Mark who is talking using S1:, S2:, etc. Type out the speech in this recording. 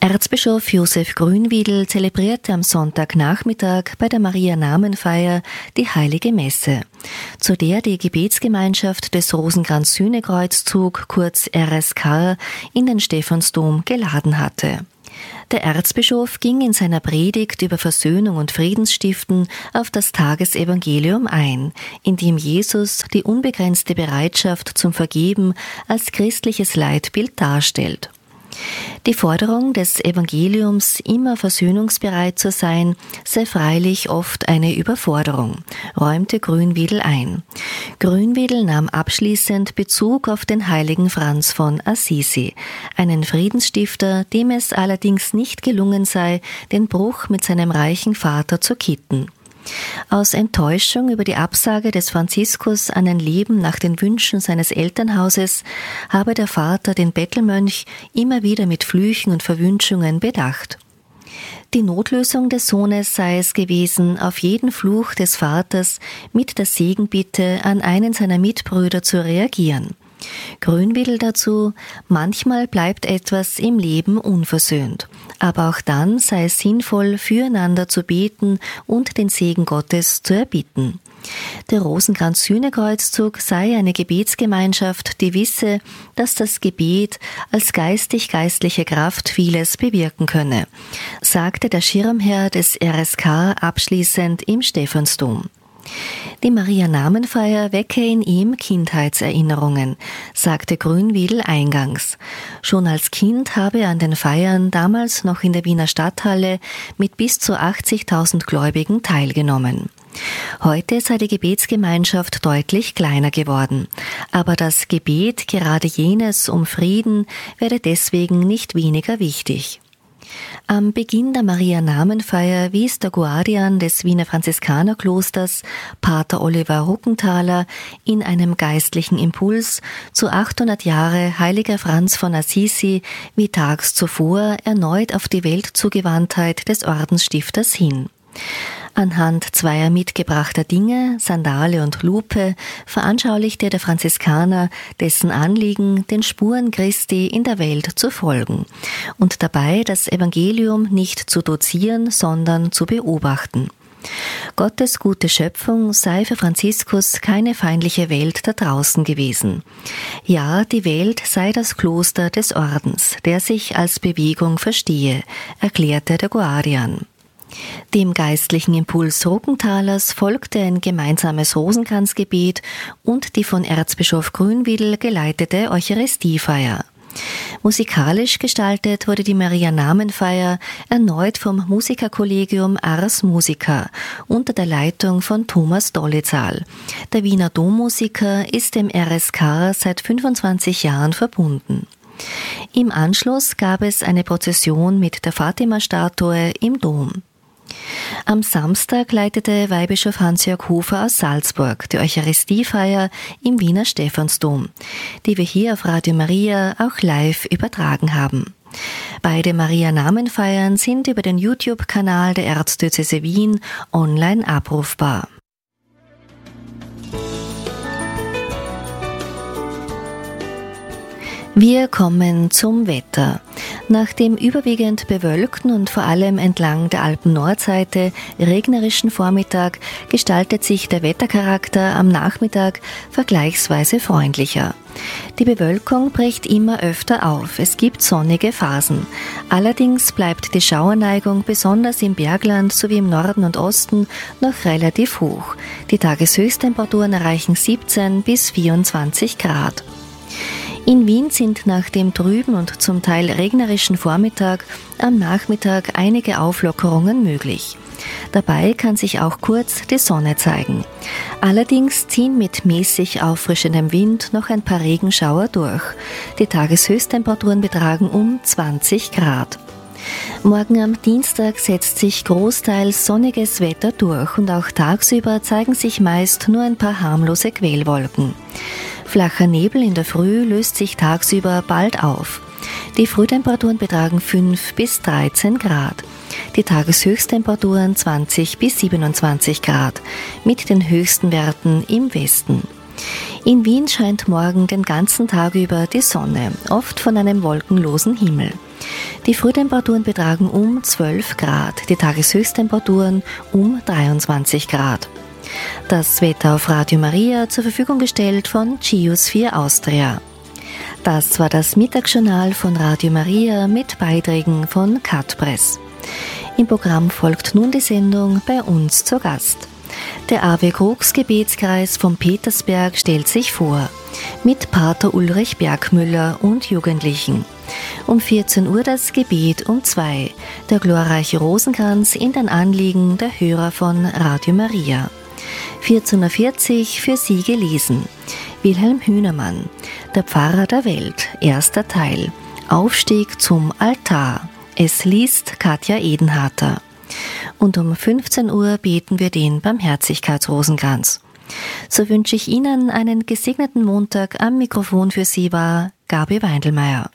S1: Erzbischof Josef Grünwiedl zelebrierte am Sonntagnachmittag bei der Maria-Namenfeier die Heilige Messe, zu der die Gebetsgemeinschaft des Rosenkranz-Sühnekreuzzug, kurz RSK, in den Stephansdom geladen hatte. Der Erzbischof ging in seiner Predigt über Versöhnung und Friedensstiften auf das Tagesevangelium ein, in dem Jesus die unbegrenzte Bereitschaft zum Vergeben als christliches Leitbild darstellt. Die Forderung des Evangeliums, immer versöhnungsbereit zu sein, sei freilich oft eine Überforderung, räumte Grünwiedl ein. Grünwiedl nahm abschließend Bezug auf den heiligen Franz von Assisi, einen Friedensstifter, dem es allerdings nicht gelungen sei, den Bruch mit seinem reichen Vater zu kitten. Aus Enttäuschung über die Absage des Franziskus an ein Leben nach den Wünschen seines Elternhauses habe der Vater den Bettelmönch immer wieder mit Flüchen und Verwünschungen bedacht. Die Notlösung des Sohnes sei es gewesen, auf jeden Fluch des Vaters mit der Segenbitte an einen seiner Mitbrüder zu reagieren. Grünwiedl dazu: Manchmal bleibt etwas im Leben unversöhnt, aber auch dann sei es sinnvoll, füreinander zu beten und den Segen Gottes zu erbitten. Der Rosenkranz-Sühnekreuzzug sei eine Gebetsgemeinschaft, die wisse, dass das Gebet als geistig-geistliche Kraft vieles bewirken könne, sagte der Schirmherr des RSK abschließend im Stephansdom. Die Maria-Namenfeier wecke in ihm Kindheitserinnerungen, sagte Grünwiedl eingangs. Schon als Kind habe er an den Feiern, damals noch in der Wiener Stadthalle, mit bis zu 80.000 Gläubigen teilgenommen. Heute sei die Gebetsgemeinschaft deutlich kleiner geworden, aber das Gebet, gerade jenes um Frieden, werde deswegen nicht weniger wichtig. Am Beginn der Maria-Namenfeier wies der Guardian des Wiener Franziskanerklosters, Pater Oliver Ruckenthaler, in einem geistlichen Impuls zu 800 Jahre heiliger Franz von Assisi wie tags zuvor erneut auf die Weltzugewandtheit des Ordensstifters hin. Anhand zweier mitgebrachter Dinge, Sandale und Lupe, veranschaulichte der Franziskaner dessen Anliegen, den Spuren Christi in der Welt zu folgen und dabei das Evangelium nicht zu dozieren, sondern zu beobachten. Gottes gute Schöpfung sei für Franziskus keine feindliche Welt da draußen gewesen. Ja, die Welt sei das Kloster des Ordens, der sich als Bewegung verstehe, erklärte der Guardian. Dem geistlichen Impuls Ruckenthalers folgte ein gemeinsames Rosenkranzgebet und die von Erzbischof Grünwiedl geleitete Eucharistiefeier. Musikalisch gestaltet wurde die Maria-Namenfeier erneut vom Musikerkollegium Ars Musica unter der Leitung von Thomas Dollezahl. Der Wiener Dommusiker ist dem RSK seit 25 Jahren verbunden. Im Anschluss gab es eine Prozession mit der Fatima-Statue im Dom. Am Samstag leitete Weihbischof Hans-Jörg Hofer aus Salzburg die Eucharistiefeier im Wiener Stephansdom, die wir hier auf Radio Maria auch live übertragen haben. Beide Maria-Namenfeiern sind über den YouTube-Kanal der Erzdiözese Wien online abrufbar. Wir kommen zum Wetter. Nach dem überwiegend bewölkten und vor allem entlang der Alpen-Nordseite regnerischen Vormittag gestaltet sich der Wettercharakter am Nachmittag vergleichsweise freundlicher. Die Bewölkung bricht immer öfter auf, es gibt sonnige Phasen. Allerdings bleibt die Schauerneigung besonders im Bergland sowie im Norden und Osten noch relativ hoch. Die Tageshöchsttemperaturen erreichen 17 bis 24 Grad. In Wien sind nach dem trüben und zum Teil regnerischen Vormittag am Nachmittag einige Auflockerungen möglich. Dabei kann sich auch kurz die Sonne zeigen. Allerdings ziehen mit mäßig auffrischendem Wind noch ein paar Regenschauer durch. Die Tageshöchsttemperaturen betragen um 20 Grad. Morgen am Dienstag setzt sich großteils sonniges Wetter durch und auch tagsüber zeigen sich meist nur ein paar harmlose Quellwolken. Flacher Nebel in der Früh löst sich tagsüber bald auf. Die Frühtemperaturen betragen 5 bis 13 Grad. Die Tageshöchsttemperaturen 20 bis 27 Grad, mit den höchsten Werten im Westen. In Wien scheint morgen den ganzen Tag über die Sonne, oft von einem wolkenlosen Himmel. Die Frühtemperaturen betragen um 12 Grad, die Tageshöchsttemperaturen um 23 Grad. Das Wetter auf Radio Maria zur Verfügung gestellt von Geosphere Austria. Das war das Mittagsjournal von Radio Maria mit Beiträgen von Katpress. Im Programm folgt nun die Sendung Bei uns zu Gast. Der Ave Krux Gebetskreis von Petersberg stellt sich vor, mit Pater Ulrich Bergmüller und Jugendlichen. Um 14 Uhr das Gebet um 2, der glorreiche Rosenkranz in den Anliegen der Hörer von Radio Maria. 14.40 Uhr für Sie gelesen. Wilhelm Hühnermann, der Pfarrer der Welt, erster Teil, Aufstieg zum Altar. Es liest Katja Edenharter. Und um 15 Uhr beten wir den Barmherzigkeitsrosenkranz. So wünsche ich Ihnen einen gesegneten Montag. Am Mikrofon für Sie war Gabi Weindelmeier.